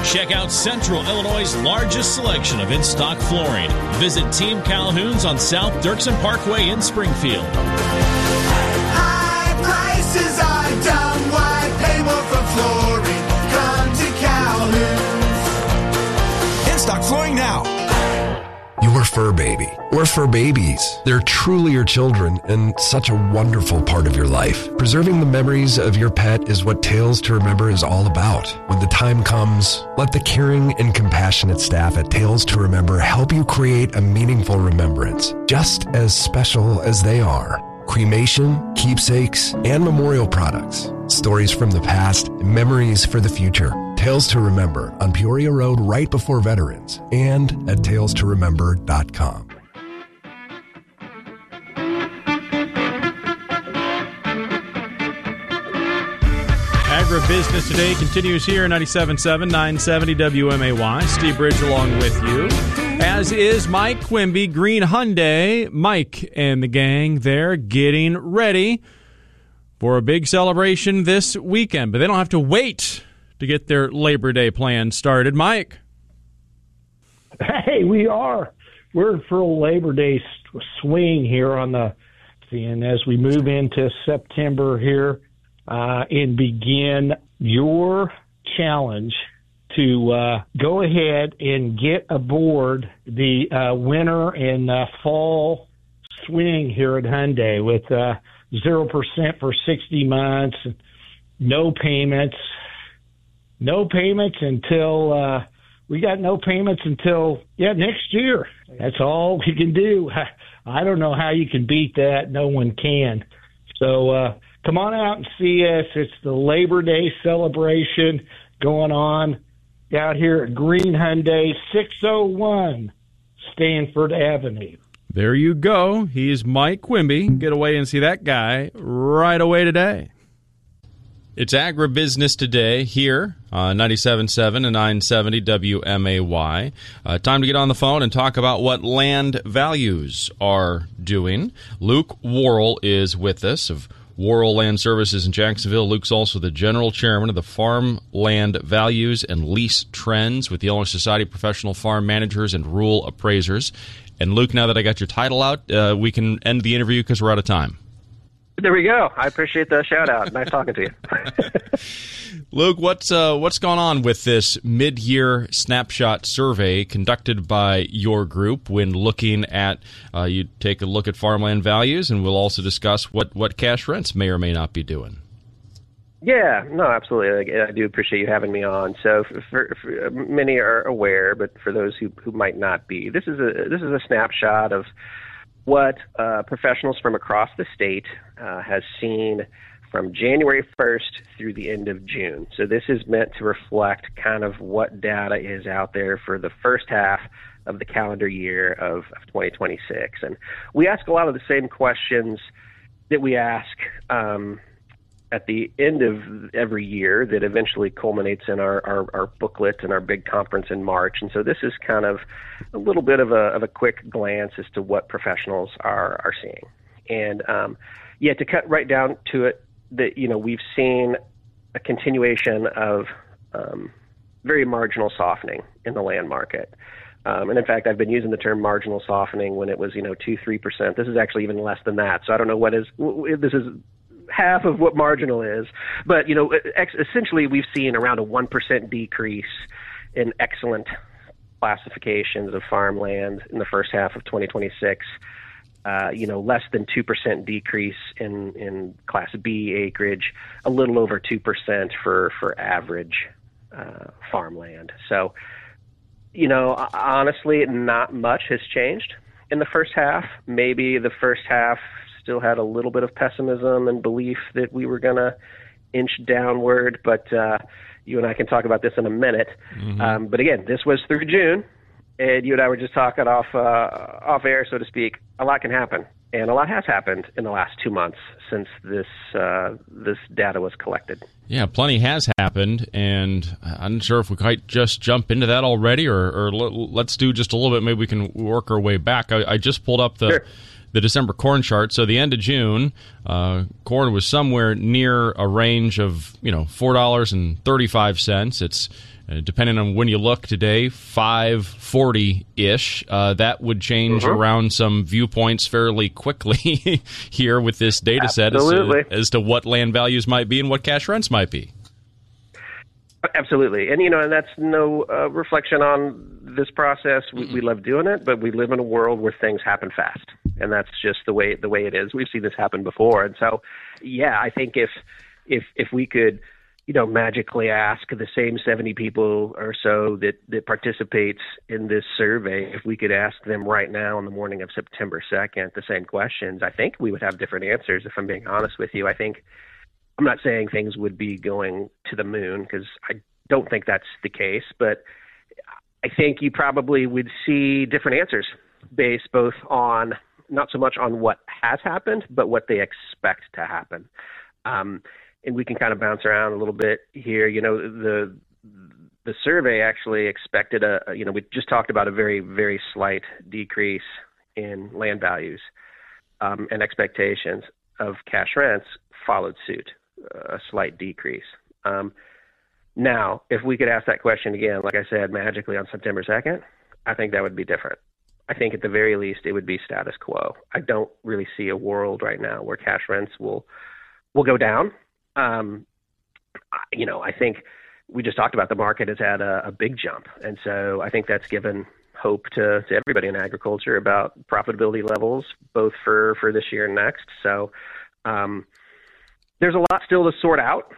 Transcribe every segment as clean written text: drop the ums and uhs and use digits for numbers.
Check out Central Illinois' largest selection of in-stock flooring. Visit Team Calhoun's on South Dirksen Parkway in Springfield. High prices are dumb. Why pay more for flooring? Come to Calhoun's. In-stock flooring now. Your fur baby, or fur babies. They're truly your children and such a wonderful part of your life. Preserving the memories of your pet is what Tales to Remember is all about. When the time comes, let the caring and compassionate staff at Tales to Remember help you create a meaningful remembrance, just as special as they are. Cremation, keepsakes, and memorial products. Stories from the past, memories for the future. Tales to Remember on Peoria Road right before Veterans and at talestoremember.com. Agribusiness Today continues here, 97.7, 970 WMAY. Steve Bridge along with you, as is Mike Quimby, Green Hyundai. Mike and the gang, they're getting ready for a big celebration this weekend, but they don't have to wait to get their Labor Day plan started. Mike? Hey, we're in full Labor Day swing here on the, and as we move into September here, and begin your challenge to go ahead and get aboard the winter and fall swing here at Hyundai with 0% for 60 months, no payments until we got no payments until next year. That's all we can do. I don't know how you can beat that. No one can. So come on out and see us. It's the Labor Day celebration going on out here at Green Hyundai, 601 Stanford Avenue. There you go. He's Mike Quimby. Get away and see that guy right away today. It's Agribusiness Today here on 97.7 and 970 WMAY. Time to get on the phone and talk about what land values are doing. Luke Worrell is with us of Worrell Land Services in Jacksonville. Luke's also the general chairman of the Farmland Values and Lease Trends with the Illinois Society of Professional Farm Managers and Rural Appraisers. And Luke, now that I got your title out, we can end the interview because we're out of time. There we go. I appreciate the shout-out. Nice talking to you. Luke, what's going on with this mid-year snapshot survey conducted by your group when looking at, you take a look at farmland values, and we'll also discuss what cash rents may or may not be doing. Yeah, no, absolutely. I do appreciate you having me on. So for many are aware, but for those who might not be, this is a snapshot of what professionals from across the state has seen from January 1st through the end of June. So this is meant to reflect kind of what data is out there for the first half of the calendar year of 2026. And we ask a lot of the same questions that we ask at the end of every year that eventually culminates in our booklet and our big conference in March. And so this is kind of a little bit of a quick glance as to what professionals are seeing. And to cut right down to it, that we've seen a continuation of very marginal softening in the land market. And in fact, I've been using the term marginal softening when it was 2-3%. This is actually even less than that. So I don't know this is half of what marginal is, but essentially we've seen around a 1% decrease in excellent classifications of farmland in the first half of 2026. Less than 2% decrease in Class B acreage, a little over 2% for average farmland. So, honestly, not much has changed in the first half. Maybe the first half still had a little bit of pessimism and belief that we were going to inch downward, but you and I can talk about this in a minute. Mm-hmm. But again, this was through June, and you and I were just talking off air, so to speak. A lot can happen, and a lot has happened in the last 2 months since this data was collected. Yeah, plenty has happened, and I'm not sure if we might just jump into that already, or let's do just a little bit. Maybe we can work our way back. I just pulled up the the December corn chart. So the end of June, corn was somewhere near a range of $4.35. It's depending on when you look today, $5.40-ish. That would change around some viewpoints fairly quickly here with this data set as to what land values might be and what cash rents might be. Absolutely. And, and that's no reflection on this process. We love doing it, but we live in a world where things happen fast. And that's just the way it is. We've seen this happen before. And so, yeah, I think if we could, magically ask the same 70 people or so that participates in this survey, if we could ask them right now on the morning of September 2nd the same questions, I think we would have different answers, if I'm being honest with you. I'm not saying things would be going to the moon, because I don't think that's the case, but I think you probably would see different answers based both on, not so much on what has happened, but what they expect to happen. And we can kind of bounce around a little bit here. The survey actually expected we just talked about a very, very slight decrease in land values, and expectations of cash rents followed suit, a slight decrease. Now, if we could ask that question again, like I said, magically on September 2nd, I think that would be different. I think at the very least it would be status quo. I don't really see a world right now where cash rents will go down. I think we just talked about the market has had a big jump. And so I think that's given hope to everybody in agriculture about profitability levels, both for this year and next. So there's a lot still to sort out.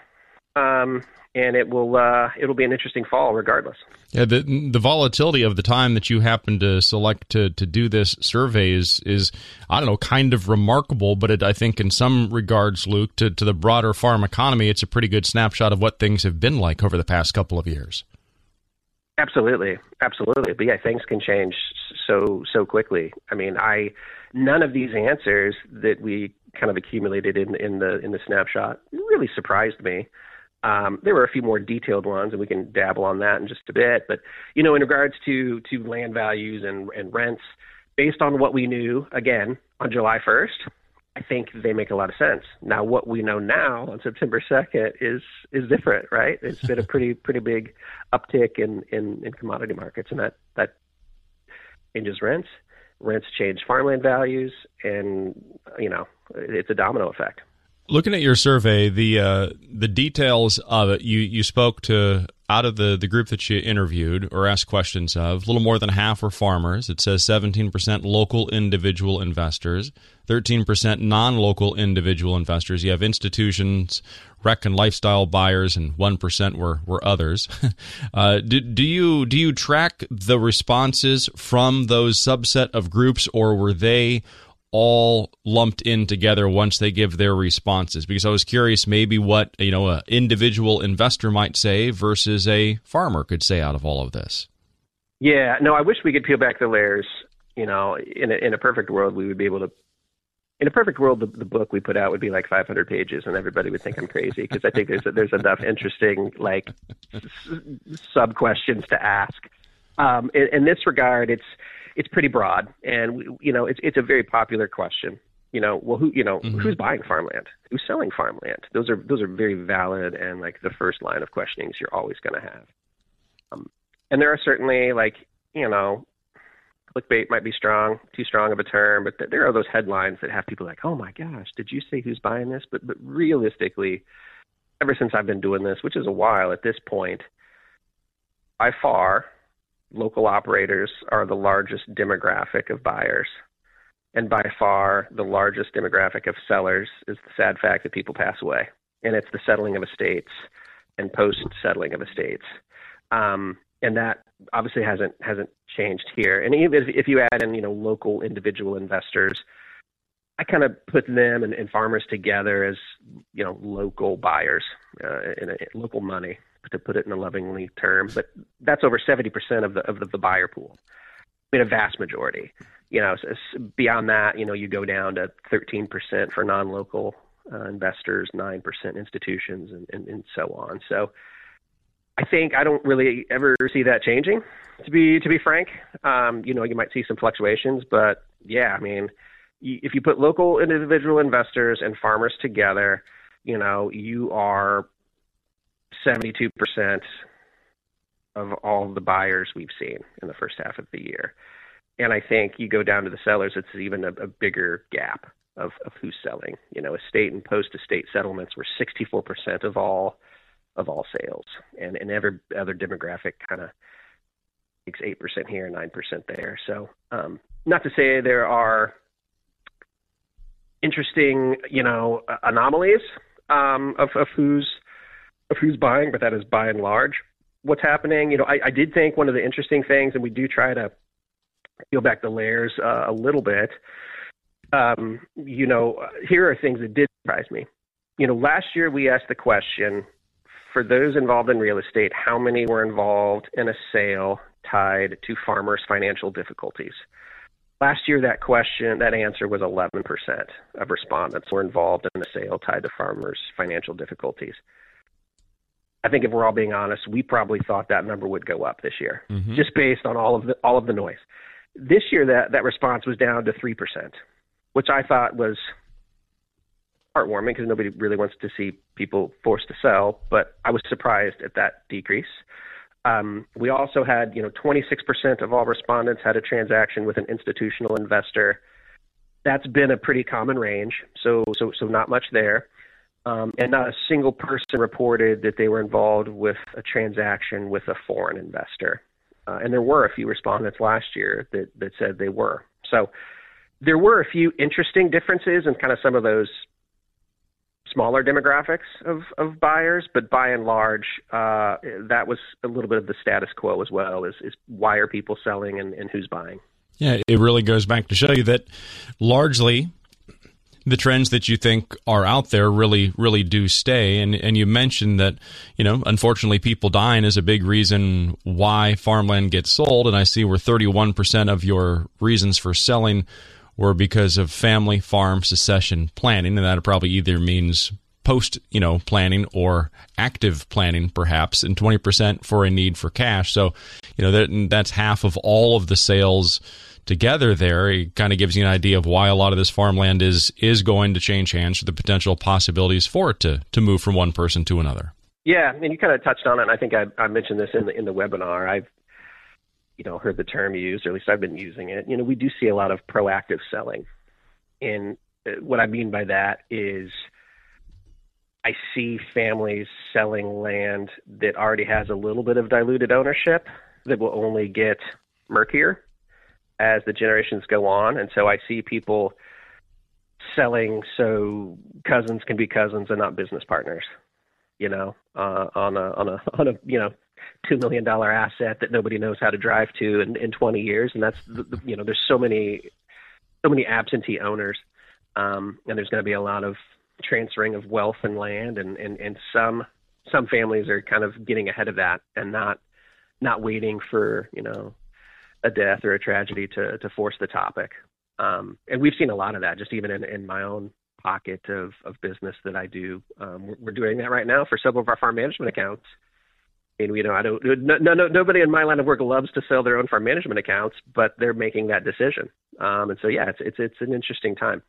And it'll be an interesting fall regardless. Yeah, the volatility of the time that you happen to select to do this survey is I don't know, kind of remarkable, but I think in some regards, Luke, to the broader farm economy, it's a pretty good snapshot of what things have been like over the past couple of years. Absolutely. But yeah, things can change so quickly. I mean, none of these answers that we kind of accumulated in the snapshot really surprised me. There were a few more detailed ones, and we can dabble on that in just a bit. But, in regards to land values and rents, based on what we knew, again, on July 1st, I think they make a lot of sense. Now, what we know now on September 2nd is different, right? It's been a pretty big uptick in commodity markets, and that changes rents. Rents change farmland values, and, it's a domino effect. Looking at your survey, the details of it, you spoke to, out of the group that you interviewed or asked questions of, a little more than half were farmers. It says 17% local individual investors, 13% non-local individual investors. You have institutions, rec and lifestyle buyers, and 1% were others. Do you track the responses from those subset of groups, or were they all lumped in together once they give their responses? Because I was curious maybe what an individual investor might say versus a farmer could say out of all of this. Yeah, no, I wish we could peel back the layers. In a perfect world, we would be able to. In a perfect world, the book we put out would be like 500 pages, and everybody would think I'm crazy, because I think there's enough interesting sub questions to ask. In this regard, it's pretty broad, and it's a very popular question. Who's buying farmland? Who's selling farmland? Those are very valid, and the first line of questionings you're always going to have. And there are certainly clickbait might be too strong of a term, but there are those headlines that have people like, oh my gosh, did you say who's buying this? But realistically, ever since I've been doing this, which is a while at this point, by far, local operators are the largest demographic of buyers. And by far, the largest demographic of sellers is the sad fact that people pass away. And it's the settling of estates and post-settling of estates. And that obviously hasn't changed here. And even if you add in, local individual investors, I kind of put them and farmers together as, local buyers, local money, to put it in a lovingly term. But that's over 70% of the buyer pool. I mean, a vast majority. Beyond that, you go down to 13% for non-local investors, 9% institutions, and so on. So I think I don't really ever see that changing, to be frank. You might see some fluctuations, but yeah, I mean, if you put local individual investors and farmers together, you are 72% of all the buyers we've seen in the first half of the year. And I think you go down to the sellers, it's even a bigger gap of who's selling. Estate and post-estate settlements were 64% of all sales. And every other demographic kind of takes 8% here, 9% there. So not to say there are interesting, anomalies of who's buying, but that is by and large what's happening. I did think one of the interesting things, and we do try to peel back the layers a little bit. Here are things that did surprise me. Last year we asked the question, for those involved in real estate, how many were involved in a sale tied to farmers' financial difficulties? Last year, that answer was 11% of respondents were involved in a sale tied to farmers' financial difficulties. I think if we're all being honest, we probably thought that number would go up this year, just based on all of the noise. This year, that response was down to 3%, which I thought was heartwarming because nobody really wants to see people forced to sell, but I was surprised at that decrease. We also had, 26% of all respondents had a transaction with an institutional investor. That's been a pretty common range, so not much there. And not a single person reported that they were involved with a transaction with a foreign investor. And there were a few respondents last year that said they were. So there were a few interesting differences in kind of some of those smaller demographics of buyers, but by and large, that was a little bit of the status quo as well, is why are people selling and who's buying. Yeah, it really goes back to show you that largely the trends that you think are out there really, really do stay. And you mentioned that, unfortunately people dying is a big reason why farmland gets sold. And I see where 31% of your reasons for selling were because of family farm succession planning. And that probably either means post, planning or active planning perhaps, and 20% for a need for cash. So, that's half of all of the sales together there. It kind of gives you an idea of why a lot of this farmland is going to change hands, for the potential possibilities for it to move from one person to another. Yeah, and you kind of touched on it, and I think I mentioned this in the webinar. I've heard the term used, or at least I've been using it. We do see a lot of proactive selling. And what I mean by that is I see families selling land that already has a little bit of diluted ownership that will only get murkier as the generations go on. And so I see people selling so cousins can be cousins and not business partners, on a $2 million asset that nobody knows how to drive to in 20 years. And that's, there's so many absentee owners. And there's going to be a lot of transferring of wealth and land, and some families are kind of getting ahead of that and not waiting for, a death or a tragedy to force the topic. And we've seen a lot of that just even in my own pocket of business that I do. We're doing that right now for some of our farm management accounts. And, nobody in my line of work loves to sell their own farm management accounts, but they're making that decision. And so, yeah, it's an interesting time.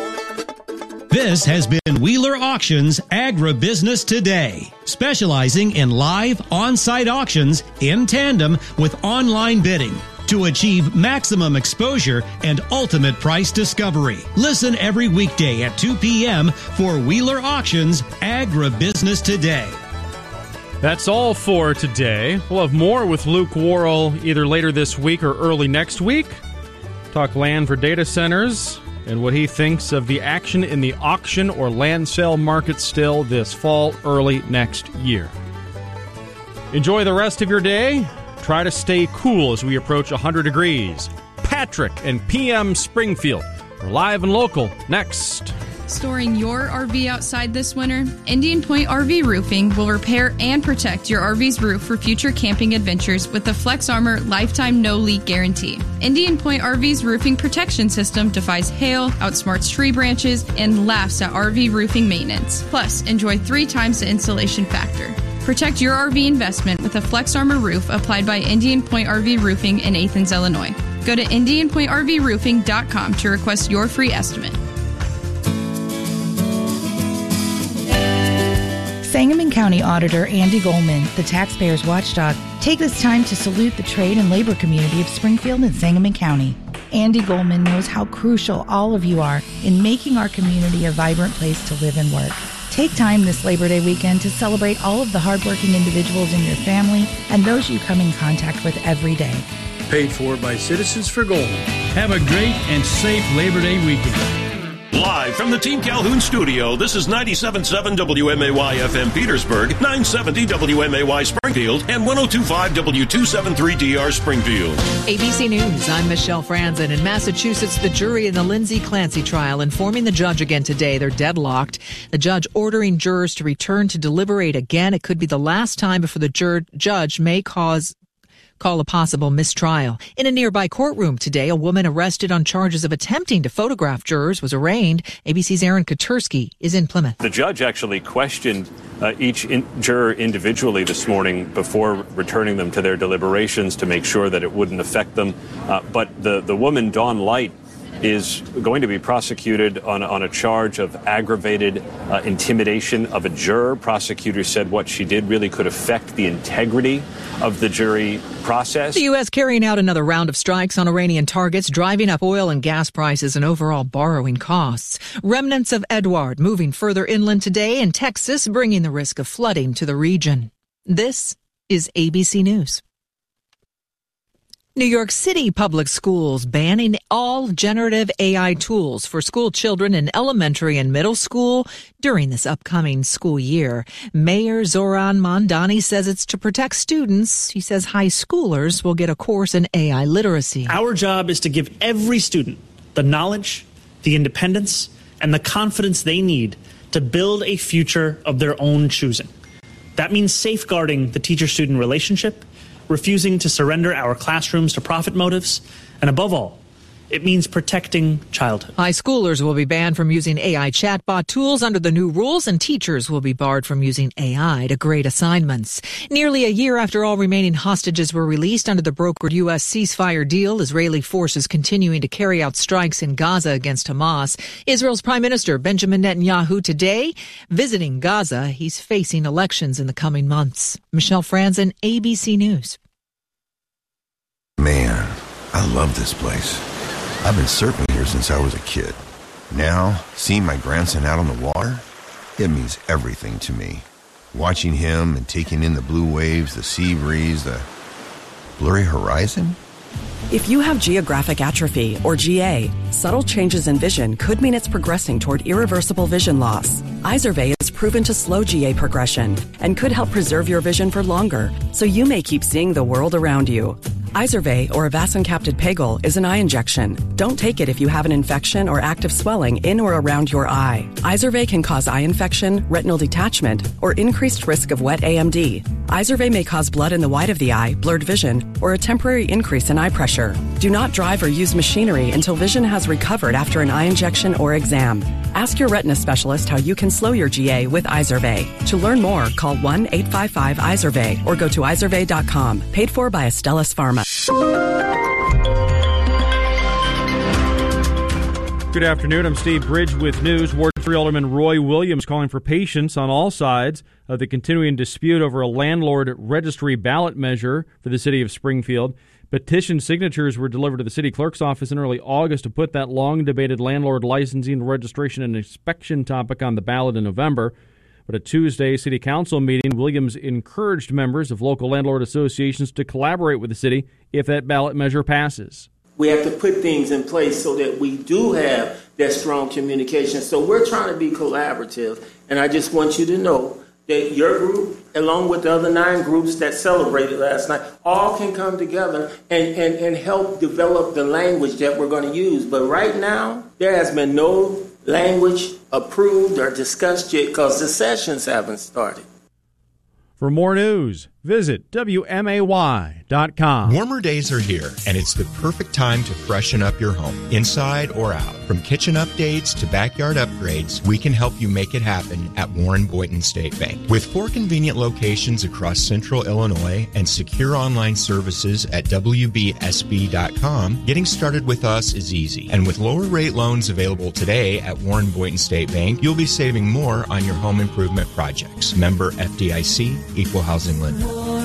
This has been Wheeler Auctions Agribusiness Today, specializing in live on-site auctions in tandem with online bidding to achieve maximum exposure and ultimate price discovery. Listen every weekday at 2 p.m. for Wheeler Auctions Agribusiness Today. That's all for today. We'll have more with Luke Worrell either later this week or early next week. Talk land for data centers and what he thinks of the action in the auction or land sale market still this fall, early next year. Enjoy the rest of your day. Try to stay cool as we approach 100 degrees. Patrick and PM Springfield are live and local next. Storing your RV outside this winter? Indian Point RV Roofing will repair and protect your RV's roof for future camping adventures with the Flex Armor Lifetime No Leak Guarantee. Indian Point RV's roofing protection system defies hail, outsmarts tree branches, and laughs at RV roofing maintenance. Plus, enjoy 3 times the insulation factor. Protect your RV investment with a Flex Armor roof applied by Indian Point RV Roofing in Athens, Illinois. Go to IndianPointRVRoofing.com to request your free estimate. Sangamon County Auditor Andy Goldman, the taxpayers' watchdog, take this time to salute the trade and labor community of Springfield and Sangamon County. Andy Goldman knows how crucial all of you are in making our community a vibrant place to live and work. Take time this Labor Day weekend to celebrate all of the hardworking individuals in your family and those you come in contact with every day. Paid for by Citizens for Goldman. Have a great and safe Labor Day weekend. Live from the Team Calhoun studio, this is 97.7 WMAY FM Petersburg, 970 WMAY Springfield, and 102.5 W273DR Springfield. ABC News, I'm Michelle Franzen. In Massachusetts, the jury in the Lindsay Clancy trial informing the judge again today they're deadlocked. The judge ordering jurors to return to deliberate again. It could be the last time before the judge may call a possible mistrial. In a nearby courtroom today, a woman arrested on charges of attempting to photograph jurors was arraigned. ABC's Aaron Katersky is in Plymouth. The judge actually questioned each juror individually this morning before returning them to their deliberations to make sure that it wouldn't affect them. But the woman, Dawn Light, is going to be prosecuted on a charge of aggravated intimidation of a juror. Prosecutors said what she did really could affect the integrity of the jury process. The U.S. carrying out another round of strikes on Iranian targets, driving up oil and gas prices and overall borrowing costs. Remnants of Edward moving further inland today, and Texas bringing the risk of flooding to the region. This is ABC News. New York City Public Schools banning all generative AI tools for school children in elementary and middle school during this upcoming school year. Mayor Zoran Mondani says it's to protect students. He says high schoolers will get a course in AI literacy. Our job is to give every student the knowledge, the independence, and the confidence they need to build a future of their own choosing. That means safeguarding the teacher-student relationship, refusing to surrender our classrooms to profit motives, and above all, it means protecting childhood. High schoolers will be banned from using AI chatbot tools under the new rules, and teachers will be barred from using AI to grade assignments. Nearly a year after all remaining hostages were released under the brokered U.S. ceasefire deal, Israeli forces continuing to carry out strikes in Gaza against Hamas. Israel's Prime Minister Benjamin Netanyahu today visiting Gaza. He's facing elections in the coming months. Michelle Franzen, ABC News. Man, I love this place. I've been surfing here since I was a kid. Now, seeing my grandson out on the water, it means everything to me. Watching him and taking in the blue waves, the sea breeze, the blurry horizon. If you have geographic atrophy, or GA, subtle changes in vision could mean it's progressing toward irreversible vision loss. Izervay is proven to slow GA progression and could help preserve your vision for longer, so you may keep seeing the world around you. Izervay, or avacincaptad pegol, is an eye injection. Don't take it if you have an infection or active swelling in or around your eye. Izervay can cause eye infection, retinal detachment, or increased risk of wet AMD. Izervay may cause blood in the white of the eye, blurred vision, or a temporary increase in eye pressure. Do not drive or use machinery until vision has recovered after an eye injection or exam. Ask your retina specialist how you can slow your GA with Izervay. To learn more, call 1-855-IZERVAY or go to izervay.com. Paid for by Astellas Pharma. Good afternoon. I'm Steve Bridge with news. Ward 3 Alderman Roy Williams calling for patience on all sides of the continuing dispute over a landlord registry ballot measure for the city of Springfield. Petition signatures were delivered to the city clerk's office in early August to put that long-debated landlord licensing, registration, and inspection topic on the ballot in November. But at Tuesday's city council meeting, Williams encouraged members of local landlord associations to collaborate with the city if that ballot measure passes. We have to put things in place so that we do have that strong communication. So we're trying to be collaborative. And I just want you to know that your group, along with the other 9 groups that celebrated last night, all can come together and help develop the language that we're going to use. But right now, there has been no language approved or discussed yet because the sessions haven't started. For more news, Visit WMAY.com. Warmer days are here, and it's the perfect time to freshen up your home, inside or out. From kitchen updates to backyard upgrades, we can help you make it happen at Warren Boynton State Bank. With 4 convenient locations across central Illinois and secure online services at WBSB.com, getting started with us is easy. And with lower rate loans available today at Warren Boynton State Bank, you'll be saving more on your home improvement projects. Member FDIC, Equal Housing Lender.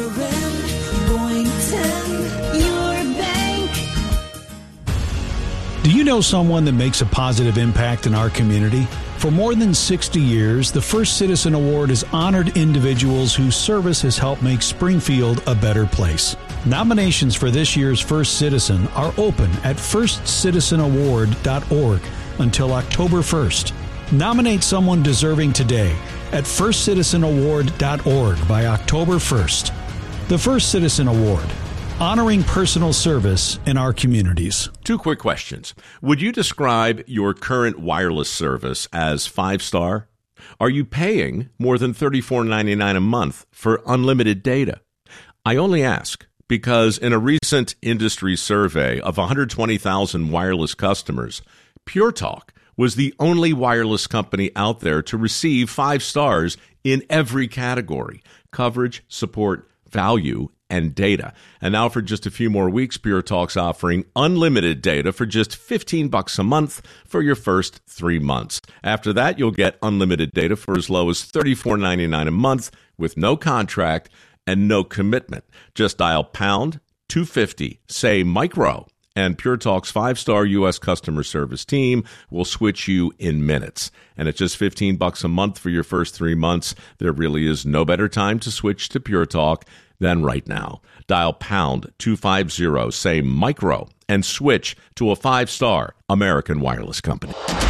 Do you know someone that makes a positive impact in our community? For more than 60 years, the First Citizen Award has honored individuals whose service has helped make Springfield a better place. Nominations for this year's First Citizen are open at firstcitizenaward.org until October 1st. Nominate someone deserving today at firstcitizenaward.org by October 1st. The First Citizen Award, honoring personal service in our communities. 2 quick questions. Would you describe your current wireless service as 5-star? Are you paying more than $34.99 a month for unlimited data? I only ask because in a recent industry survey of 120,000 wireless customers, Pure Talk was the only wireless company out there to receive 5 stars in every category: coverage, support, value, and data. And now for just a few more weeks, Pure Talk's offering unlimited data for just $15 a month for your first 3 months. After that, you'll get unlimited data for as low as $34.99 a month with no contract and no commitment. Just dial pound 250, say micro, and Pure Talk's 5-star U.S. customer service team will switch you in minutes. And at just $15 a month for your first 3 months, there really is no better time to switch to Pure Talk than right now. Dial pound 250, say micro, and switch to a 5-star American wireless company.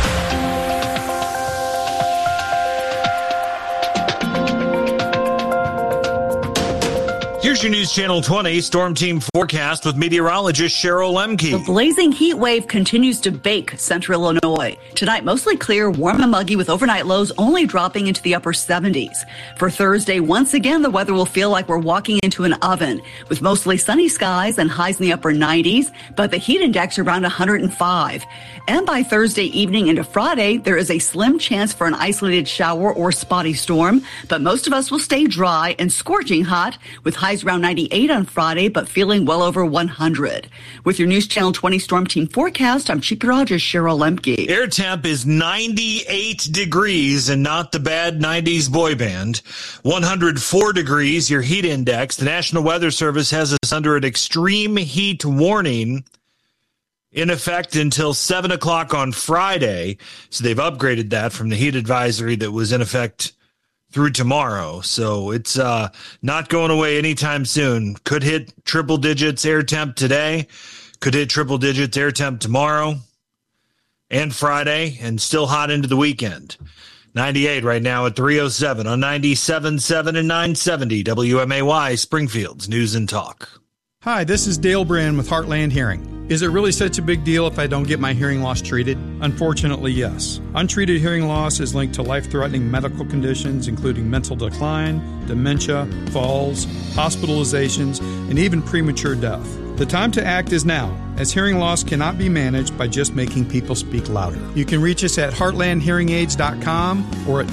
Here's your News Channel 20 Storm Team forecast with meteorologist Cheryl Lemke. The blazing heat wave continues to bake central Illinois. Tonight, mostly clear, warm and muggy with overnight lows only dropping into the upper 70s. For Thursday, once again, the weather will feel like we're walking into an oven with mostly sunny skies and highs in the upper 90s, but the heat index around 105. And by Thursday evening into Friday, there is a slim chance for an isolated shower or spotty storm, but most of us will stay dry and scorching hot with highs around 98 on Friday, but feeling well over 100. With your News Channel 20 Storm Team forecast, I'm Chief Meteorologist Cheryl Lemke. Air temp is 98 degrees and not the bad 90s boy band. 104 degrees, your heat index. The National Weather Service has us under an extreme heat warning in effect until 7 o'clock on Friday. So they've upgraded that from the heat advisory that was in effect through tomorrow. So it's not going away anytime soon. Could hit triple digits air temp today. Could hit triple digits air temp tomorrow and Friday, and still hot into the weekend. 98 right now at 307 on 97.7 and 970 WMAY, Springfield's News and Talk. Hi, this is Dale Brand with Heartland Hearing. Is it really such a big deal if I don't get my hearing loss treated? Unfortunately, yes. Untreated hearing loss is linked to life-threatening medical conditions, including mental decline, dementia, falls, hospitalizations, and even premature death. The time to act is now, as hearing loss cannot be managed by just making people speak louder. You can reach us at heartlandhearingaids.com or at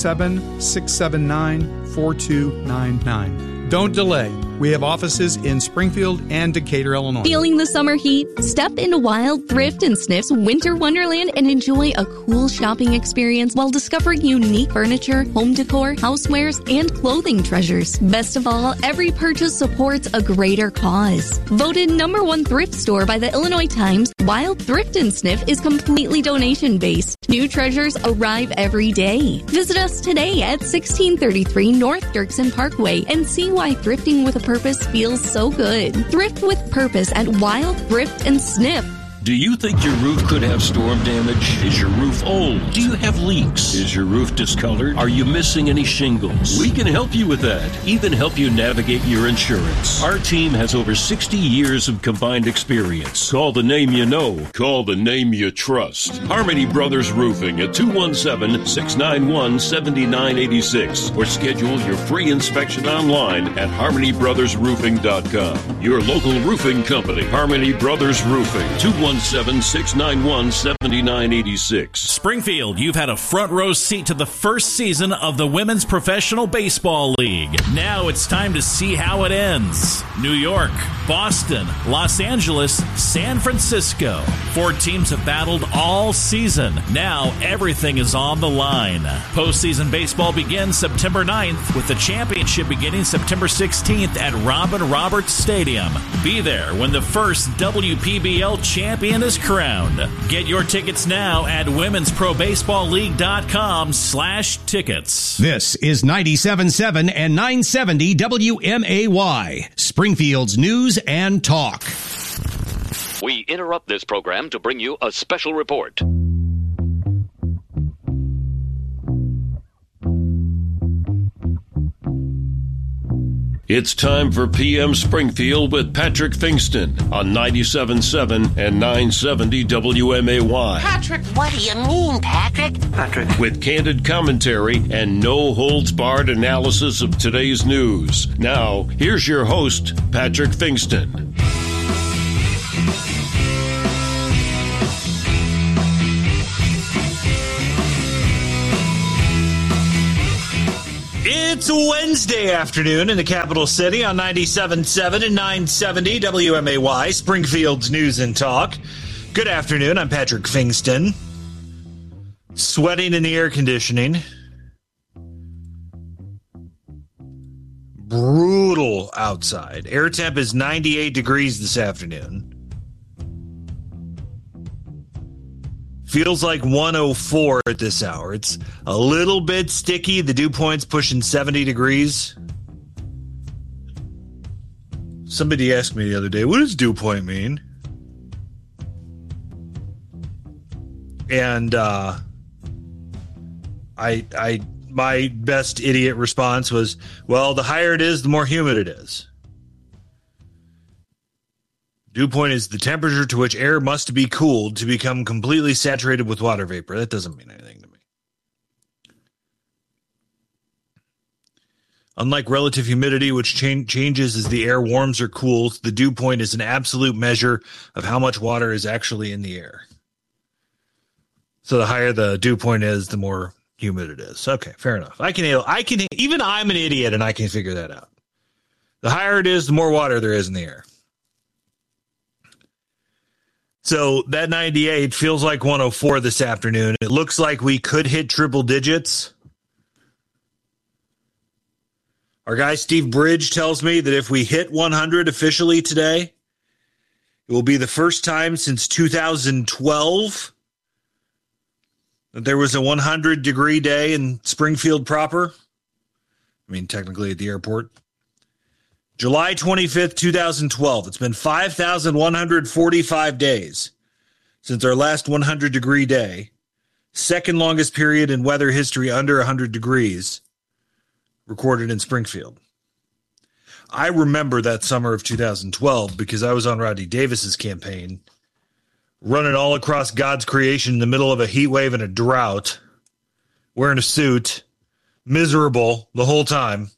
217-679-4299. Don't delay. We have offices in Springfield and Decatur, Illinois. Feeling the summer heat? Step into Wild Thrift and Sniff's Winter Wonderland and enjoy a cool shopping experience while discovering unique furniture, home decor, housewares, and clothing treasures. Best of all, every purchase supports a greater cause. Voted #1 thrift store by the Illinois Times, Wild Thrift and Sniff is completely donation-based. New treasures arrive every day. Visit us today at 1633 North Dirksen Parkway and see why thrifting with a purpose feels so good. Thrift with purpose at Wild Thrift and Sniff. Do you think your roof could have storm damage? Is your roof old? Do you have leaks? Is your roof discolored? Are you missing any shingles? We can help you with that. Even help you navigate your insurance. Our team has over 60 years of combined experience. Call the name you know. Call the name you trust. Harmony Brothers Roofing at 217-691-7986 or schedule your free inspection online at harmonybrothersroofing.com. Your local roofing company, Harmony Brothers Roofing, 217-691-7986. Springfield, you've had a front row seat to the first season of the Women's Professional Baseball League. Now it's time to see how it ends. New York, Boston, Los Angeles, San Francisco. 4 teams have battled all season. Now everything is on the line. Postseason baseball begins September 9th with the championship beginning September 16th at Robin Roberts Stadium. Be there when the first WPBL champion is crowned. Get your tickets now at womensprobaseballleague.com/tickets. This is 97.7 and 970 WMAY, Springfield's news and talk. We interrupt this program to bring you a special report. It's time for PM Springfield with Patrick Fingston on 97.7 and 970 WMAY. Patrick, what do you mean, Patrick? With candid commentary and no-holds-barred analysis of today's news. Now, here's your host, Patrick Fingston. It's Wednesday afternoon in the capital city on 97.7 and 970 WMAY, Springfield's News and Talk. Good afternoon. I'm Patrick Fingston. Sweating in the air conditioning. Brutal outside. Air temp is 98 degrees this afternoon. Feels like 104 at this hour. It's a little bit sticky. The dew point's pushing 70 degrees. Somebody asked me the other day, what does dew point mean? And my best idiot response was, well, the higher it is, the more humid it is. Dew point is the temperature to which air must be cooled to become completely saturated with water vapor. That doesn't mean anything to me. Unlike relative humidity, which changes as the air warms or cools, the dew point is an absolute measure of how much water is actually in the air. So the higher the dew point is, the more humid it is. Okay, fair enough. Even I'm an idiot and I can figure that out. The higher it is, the more water there is in the air. So that 98 feels like 104 this afternoon. It looks like we could hit triple digits. Our guy Steve Bridge tells me that if we hit 100 officially today, it will be the first time since 2012 that there was a 100-degree day in Springfield proper. I mean, technically at the airport. July 25th, 2012. It's been 5,145 days since our last 100-degree day. Second longest period in weather history under 100 degrees recorded in Springfield. I remember that summer of 2012 because I was on Rodney Davis's campaign, running all across God's creation in the middle of a heat wave and a drought, wearing a suit, miserable the whole time.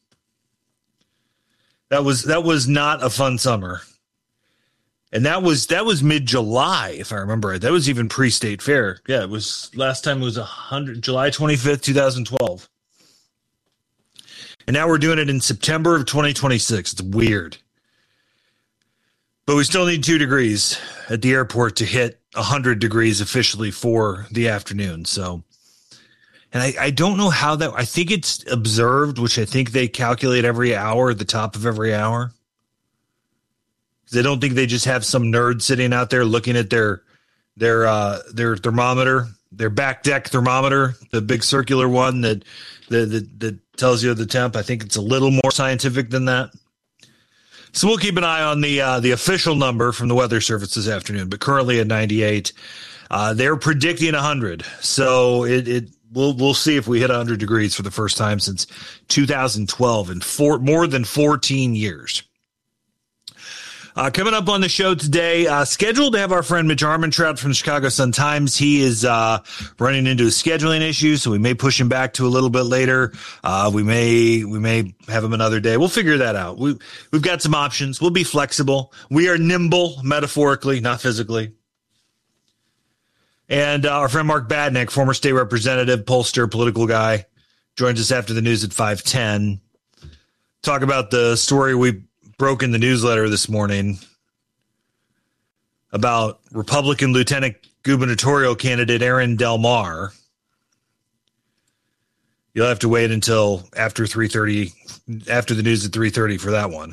That was not a fun summer. And that was mid-July, if I remember right. That was even pre-state fair. Yeah, it was last time it was July 25th, 2012. And now we're doing it in September of 2026. It's weird. But we still need 2 degrees at the airport to hit 100 degrees officially for the afternoon. So, and I don't know how that, I think it's observed, which I think they calculate every hour at the top of every hour. They don't think they just have some nerd sitting out there looking at their thermometer, their back deck thermometer, the big circular one that tells you the temp. I think it's a little more scientific than that. So we'll keep an eye on the official number from the Weather Service this afternoon, but currently at 98. They're predicting 100. So we'll see if we hit 100 degrees for the first time since 2012 in more than 14 years. Coming up on the show today, scheduled to have our friend Mitch Armentrout from the Chicago Sun-Times. He is running into scheduling issues, so we may push him back to a little bit later. We may have him another day. We'll figure that out. We've got some options. We'll be flexible. We are nimble, metaphorically, not physically. And our friend Mark Badnick, former state representative, pollster, political guy, joins us after the news at 5:10. Talk about the story we broke in the newsletter this morning about Republican Lieutenant Gubernatorial candidate Aaron Del Mar. You'll have to wait until after 3:30, after the news at 3:30 for that one.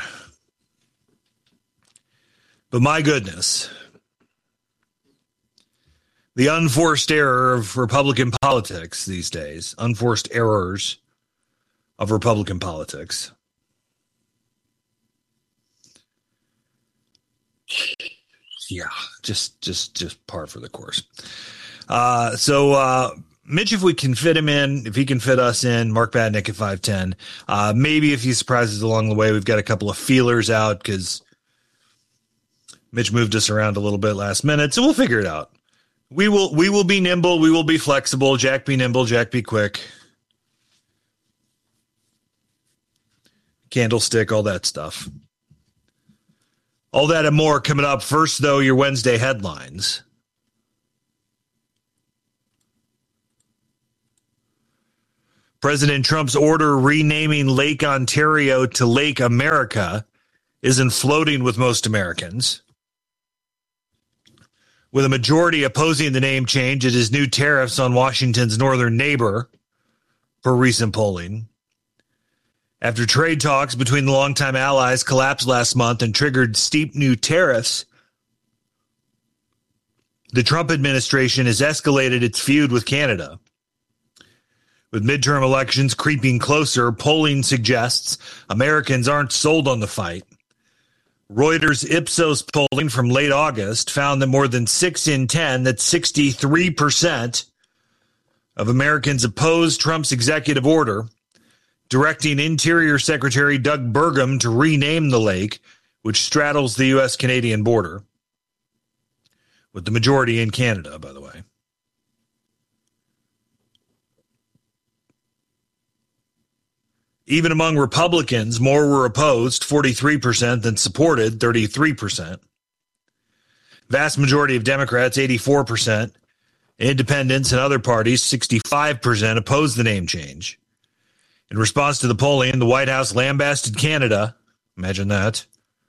But my goodness, the unforced error of Republican politics these days, unforced errors of Republican politics. Yeah, just par for the course. So Mitch, if we can fit him in, if he can fit us in, Mark Badnick at 5:10. Maybe a few surprises along the way. We've got a couple of feelers out because Mitch moved us around a little bit last minute, so we'll figure it out. We will be nimble. We will be flexible. Jack be nimble. Jack be quick. Candlestick, all that stuff. All that and more coming up. First, though, your Wednesday headlines. President Trump's order renaming Lake Ontario to Lake America isn't floating with most Americans. With a majority opposing the name change, it is new tariffs on Washington's northern neighbor, per recent polling. After trade talks between the longtime allies collapsed last month and triggered steep new tariffs, the Trump administration has escalated its feud with Canada. With midterm elections creeping closer, polling suggests Americans aren't sold on the fight. Reuters Ipsos polling from late August found that more than 6 in 10, that's 63% of Americans opposed Trump's executive order directing Interior Secretary Doug Burgum to rename the lake, which straddles the U.S.-Canadian border, with the majority in Canada, by the way. Even among Republicans, more were opposed, 43%, than supported, 33%. Vast majority of Democrats, 84%. Independents and other parties, 65%, opposed the name change. In response to the polling, the White House lambasted Canada. Imagine that.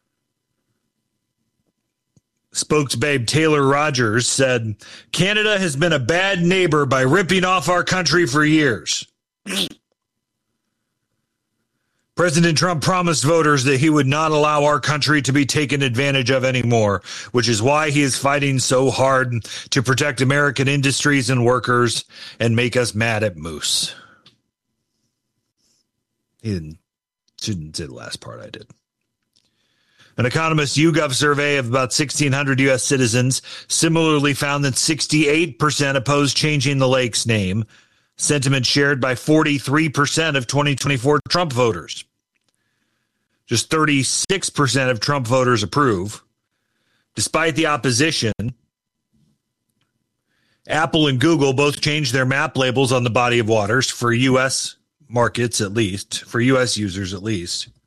Spokesbabe Taylor Rogers said, Canada has been a bad neighbor by ripping off our country for years. President Trump promised voters that he would not allow our country to be taken advantage of anymore, which is why he is fighting so hard to protect American industries and workers and make us mad at Moose. He didn't say the last part. I did. An Economist YouGov survey of about 1,600 U.S. citizens similarly found that 68% opposed changing the lake's name, sentiment shared by 43% of 2024 Trump voters. Just 36% of Trump voters approve. Despite the opposition, Apple and Google both changed their map labels on the body of waters for U.S. markets, at least, for U.S. users, at least.